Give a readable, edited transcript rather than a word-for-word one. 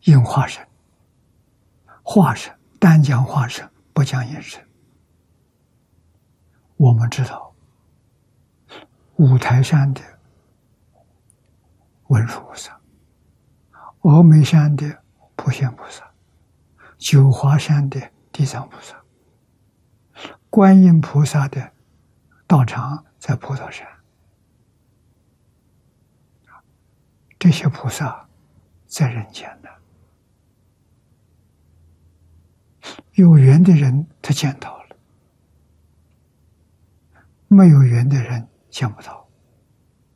应化身，化身单讲化身，不讲应身。我们知道，五台山的文殊菩萨，峨眉山的普贤菩萨，九华山的地藏菩萨，观音菩萨的道场在普陀山。这些菩萨在人间呢，有缘的人他见到了，没有缘的人见不到。